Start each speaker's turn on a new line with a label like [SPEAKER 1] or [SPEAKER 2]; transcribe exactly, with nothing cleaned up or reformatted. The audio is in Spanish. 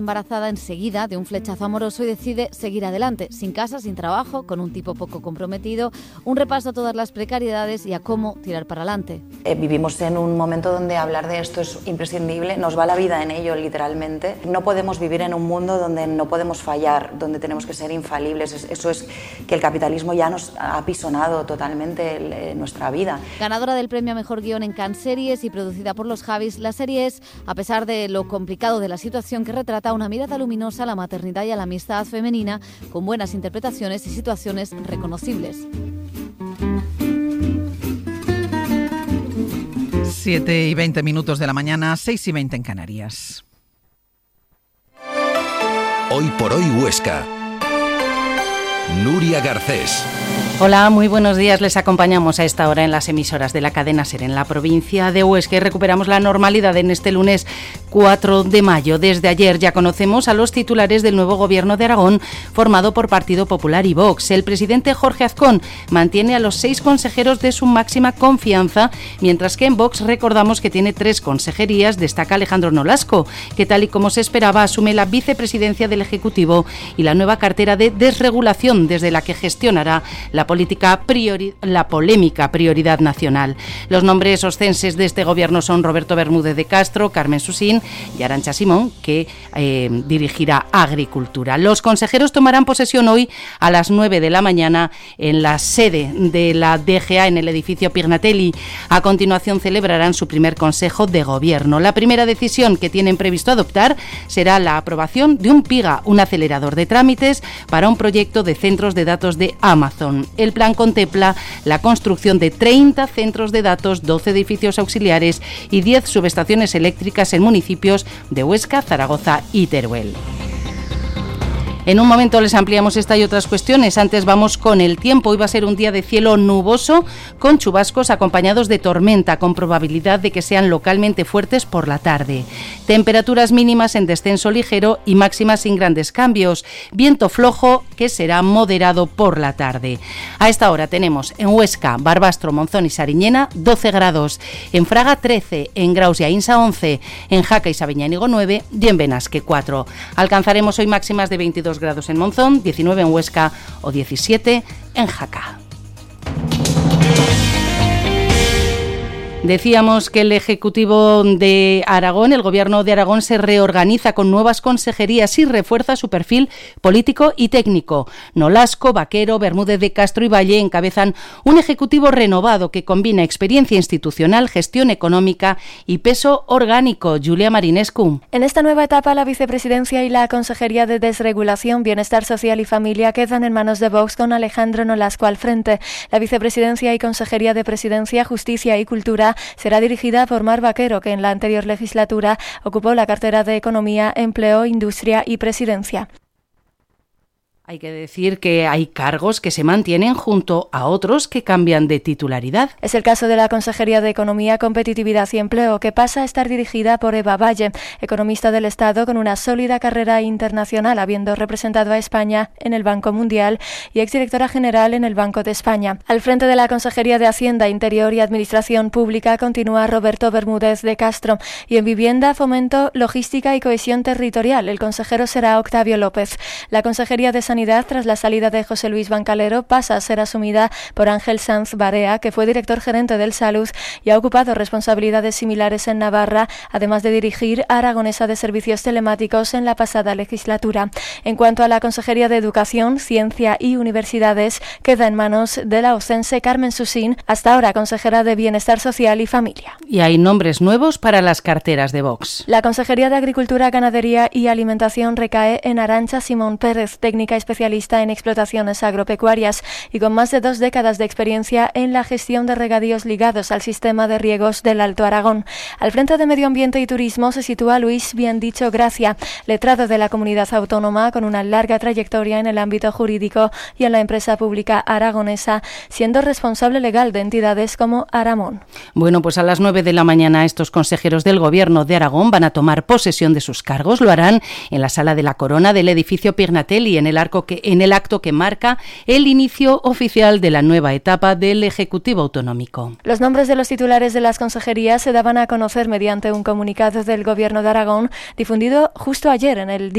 [SPEAKER 1] Embarazada enseguida de un flechazo amoroso y decide seguir adelante, sin casa, sin trabajo, con un tipo poco comprometido. Un repaso a todas las precariedades y a cómo tirar para adelante.
[SPEAKER 2] Eh, vivimos en un momento donde hablar de esto es imprescindible, nos va la vida en ello literalmente. No podemos vivir en un mundo donde no podemos fallar, donde tenemos que ser infalibles. Eso es que el capitalismo ya nos ha apisonado totalmente el, eh, nuestra vida.
[SPEAKER 1] Ganadora del premio a Mejor Guión en Cannes Series y producida por los Javis, la serie es, a pesar de lo complicado de la situación que retrata, una mirada luminosa a la maternidad y a la amistad femenina, con buenas interpretaciones y situaciones reconocibles.
[SPEAKER 3] siete y veinte minutos de la mañana, seis y veinte en Canarias.
[SPEAKER 4] Hoy por hoy Huesca. Nuria Garcés.
[SPEAKER 5] Hola, muy buenos días. Les acompañamos a esta hora en las emisoras de la cadena SER en la provincia de Huesca y recuperamos la normalidad en este lunes cuatro de mayo. Desde ayer ya conocemos a los titulares del nuevo gobierno de Aragón formado por Partido Popular y Vox. El presidente Jorge Azcón mantiene a los seis consejeros de su máxima confianza, mientras que en Vox recordamos que tiene tres consejerías. Destaca Alejandro Nolasco, que tal y como se esperaba asume la vicepresidencia del Ejecutivo y la nueva cartera de desregulación, desde la que gestionará la política priori- la polémica prioridad nacional. Los nombres oscenses de este gobierno son Roberto Bermúdez de Castro, Carmen Susín y Arantxa Simón, que eh, dirigirá Agricultura. Los consejeros tomarán posesión hoy a las nueve de la mañana en la sede de la D G A en el edificio Pignatelli. A continuación celebrarán su primer consejo de gobierno. La primera decisión que tienen previsto adoptar será la aprobación de un PIGA, un acelerador de trámites para un proyecto de centros de datos de Amazon. El plan contempla la construcción de treinta centros de datos, doce edificios auxiliares y diez subestaciones eléctricas en municipios de Huesca, Zaragoza y Teruel. En un momento les ampliamos esta y otras cuestiones. Antes vamos con el tiempo. Hoy va a ser un día de cielo nuboso con chubascos acompañados de tormenta, con probabilidad de que sean localmente fuertes por la tarde. Temperaturas mínimas en descenso ligero y máximas sin grandes cambios. Viento flojo que será moderado por la tarde. A esta hora tenemos en Huesca, Barbastro, Monzón y Sariñena doce grados, en Fraga trece, en Graus y Aínsa once, en Jaca y Sabiñánigo nueve y en Benasque cuatro. Alcanzaremos hoy máximas de veintidós grados en Monzón, diecinueve en Huesca o diecisiete en Jaca. Decíamos que el Ejecutivo de Aragón, el Gobierno de Aragón, se reorganiza con nuevas consejerías y refuerza su perfil político y técnico. Nolasco, Vaquero, Bermúdez de Castro y Valle encabezan un Ejecutivo renovado que combina experiencia institucional, gestión económica y peso orgánico. Julia Marinescu.
[SPEAKER 6] En esta nueva etapa, la vicepresidencia y la Consejería de Desregulación, Bienestar Social y Familia quedan en manos de Vox con Alejandro Nolasco al frente. La vicepresidencia y Consejería de Presidencia, Justicia y Cultura será dirigida por Mar Vaquero, que en la anterior legislatura ocupó la cartera de Economía, Empleo, Industria y Presidencia.
[SPEAKER 5] Hay que decir que hay cargos que se mantienen junto a otros que cambian de titularidad.
[SPEAKER 6] Es el caso de la Consejería de Economía, Competitividad y Empleo, que pasa a estar dirigida por Eva Valle, economista del Estado con una sólida carrera internacional, habiendo representado a España en el Banco Mundial y exdirectora general en el Banco de España. Al frente de la Consejería de Hacienda, Interior y Administración Pública continúa Roberto Bermúdez de Castro, y en Vivienda, Fomento, Logística y Cohesión Territorial el consejero será Octavio López. La Consejería de Sanidad, tras la salida de José Luis Bancalero, pasa a ser asumida por Ángel Sanz Barea, que fue director gerente del Salud y ha ocupado responsabilidades similares en Navarra, además de dirigir a Aragonesa de Servicios Telemáticos en la pasada legislatura. En cuanto a la Consejería de Educación, Ciencia y Universidades, queda en manos de la ocense Carmen Susín, hasta ahora consejera de Bienestar Social y Familia.
[SPEAKER 5] Y hay nombres nuevos para las carteras de Vox.
[SPEAKER 6] La Consejería de Agricultura, Ganadería y Alimentación recae en Arantxa Simón Pérez, técnica especialista en explotaciones agropecuarias y con más de dos décadas de experiencia en la gestión de regadíos ligados al sistema de riegos del Alto Aragón. Al frente de Medio Ambiente y Turismo se sitúa Luis Biendicho Gracia, letrado de la comunidad autónoma con una larga trayectoria en el ámbito jurídico y en la empresa pública aragonesa, siendo responsable legal de entidades como Aramón.
[SPEAKER 5] Bueno, pues a las nueve de la mañana estos consejeros del Gobierno de Aragón van a tomar posesión de sus cargos. Lo harán en la Sala de la Corona del edificio Pignatelli, en el Arco marco que, en el acto que marca el inicio oficial de la nueva etapa del Ejecutivo Autonómico.
[SPEAKER 6] Los nombres de los titulares de las consejerías se daban a conocer mediante un comunicado del Gobierno de Aragón difundido justo ayer en el